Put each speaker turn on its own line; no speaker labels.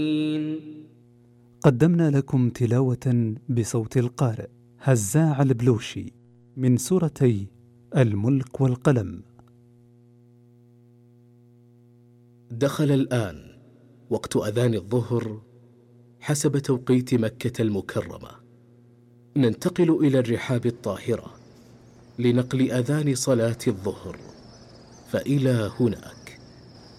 قدمنا لكم تلاوة بصوت القارئ هزاع البلوشي من سورتي الملك والقلم.
دخل الآن وقت أذان الظهر حسب توقيت مكة المكرمة. ننتقل إلى الرحاب الطاهرة لنقل أذان صلاة الظهر، فإلى هناك.